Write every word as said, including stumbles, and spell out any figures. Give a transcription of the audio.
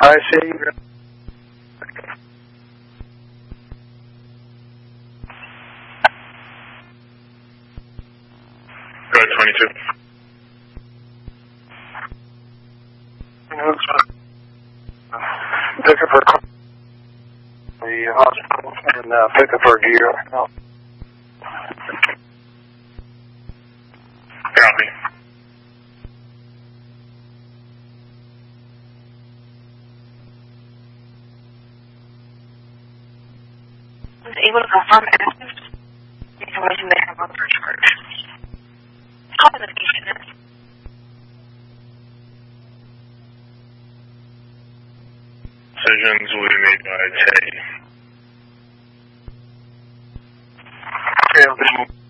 I see. Go ahead, twenty-two. Pick up her the hospital and uh, pick up her gear. Oh. Copy. Was able to confirm active information they have on their charge. Call the patient. Decisions will be made by Teddy. Yeah.